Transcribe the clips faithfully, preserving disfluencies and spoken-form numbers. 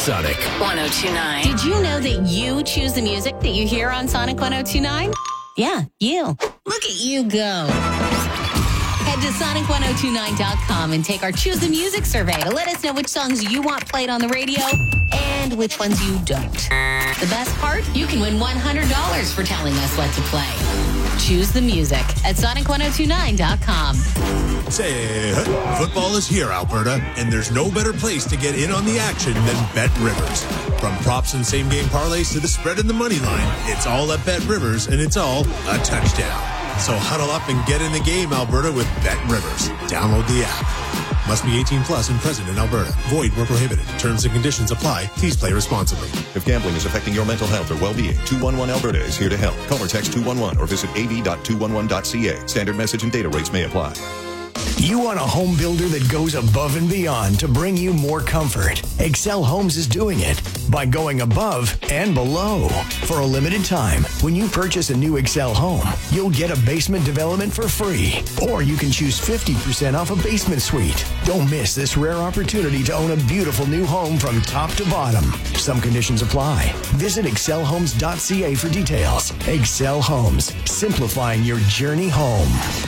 Sonic one oh two point nine. Did you know that you choose the music that you hear on Sonic one oh two point nine? Yeah, you. Look at you go. Head to Sonic one oh two nine dot com and take our Choose the Music survey to let us know which songs you want played on the radio and which ones you don't. The best part? You can win one hundred dollars for telling us what to play. Choose the music at Sonic one oh two nine dot com. Say, football is here, Alberta, and there's no better place to get in on the action than Bet Rivers. From props and same-game parlays to the spread and the money line, it's all at Bet Rivers, and it's all a touchdown. So huddle up and get in the game, Alberta, with Bet Rivers. Download the app. Must be eighteen plus and present in Alberta. Void where prohibited. Terms and conditions apply. Please play responsibly. If gambling is affecting your mental health or well-being, two one one Alberta is here to help. Call or text two one one or visit a v dot two one one dot c a. Standard message and data rates may apply. You want a home builder that goes above and beyond to bring you more comfort? Excel Homes is doing it by going above and below. For a limited time, when you purchase a new Excel home, you'll get a basement development for free. Or you can choose fifty percent off a basement suite. Don't miss this rare opportunity to own a beautiful new home from top to bottom. Some conditions apply. Visit excel homes dot c a for details. Excel Homes, simplifying your journey home.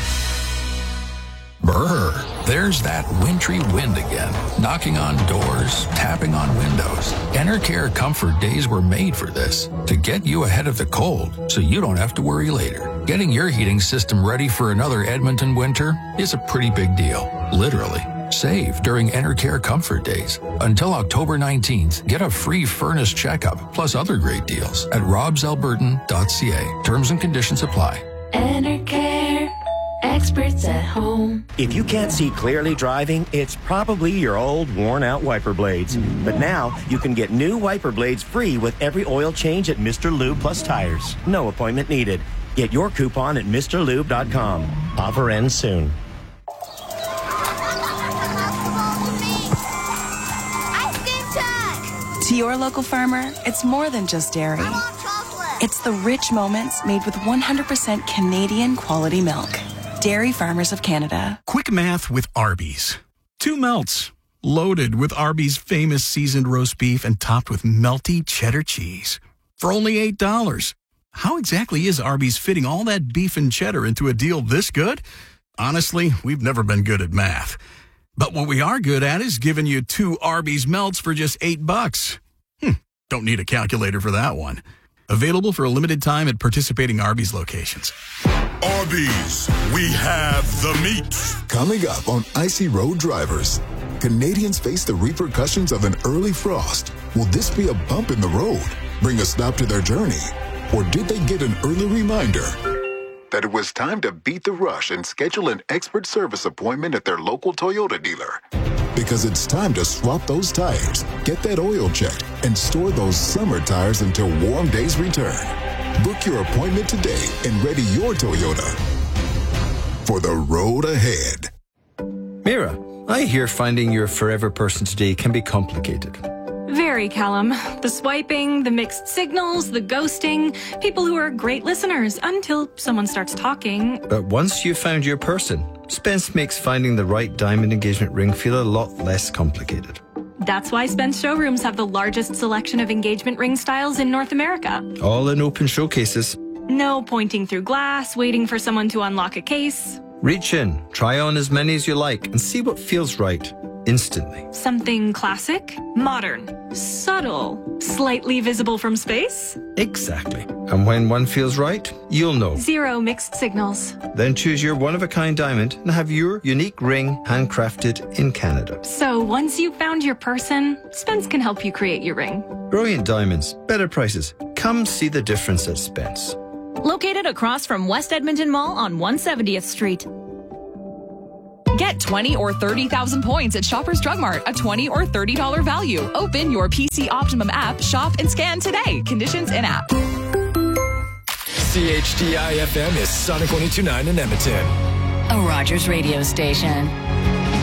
Brr, there's that wintry wind again, knocking on doors, tapping on windows. Enercare Comfort Days were made for this, to get you ahead of the cold, so you don't have to worry later. Getting your heating system ready for another Edmonton winter is a pretty big deal, literally. Save during Enercare Comfort Days. Until October nineteenth, get a free furnace checkup, plus other great deals at robs albertan dot c a. Terms and conditions apply. Enercare. Experts at home. If you can't see clearly driving, it's probably your old worn-out wiper blades. But now, you can get new wiper blades free with every oil change at Mister Lube Plus Tires. No appointment needed. Get your coupon at Mr Lube dot com. Offer ends soon. To your local farmer, it's more than just dairy. It's the rich moments made with one hundred percent Canadian quality milk. Dairy Farmers of Canada. Quick math with Arby's. Two melts, loaded with Arby's famous seasoned roast beef and topped with melty cheddar cheese. For only eight dollars. How exactly is Arby's fitting all that beef and cheddar into a deal this good? Honestly, we've never been good at math. But what we are good at is giving you two Arby's melts for just eight bucks. Hmm, don't need a calculator for that one. Available for a limited time at participating Arby's locations. Arby's, we have the meat. Coming up on Icy Road Drivers, Canadians face the repercussions of an early frost. Will this be a bump in the road, bring a stop to their journey? Or did they get an early reminder that it was time to beat the rush and schedule an expert service appointment at their local Toyota dealer? Because it's time to swap those tires, get that oil checked, and store those summer tires until warm days return. Book your appointment today and ready your Toyota for the road ahead. Mira, I hear finding your forever person today can be complicated. Very, Callum. The swiping, the mixed signals, the ghosting. People who are great listeners until someone starts talking. But once you've found your person, Spence makes finding the right diamond engagement ring feel a lot less complicated. That's why Spence showrooms have the largest selection of engagement ring styles in North America. All in open showcases. No pointing through glass, waiting for someone to unlock a case. Reach in, try on as many as you like, and see what feels right. Instantly. Something classic, modern, subtle, slightly visible from space? Exactly. And when one feels right, you'll know. Zero mixed signals. Then choose your one-of-a-kind diamond and have your unique ring handcrafted in Canada. So once you've found your person, Spence can help you create your ring. Brilliant diamonds, better prices. Come see the difference at Spence. Located across from West Edmonton Mall on one hundred seventieth Street. Get twenty or thirty thousand points at Shoppers Drug Mart, a twenty or thirty dollars value. Open your P C Optimum app, shop and scan today. Conditions in app. C H D I F M is Sonic one oh two point nine in Edmonton. A Rogers radio station.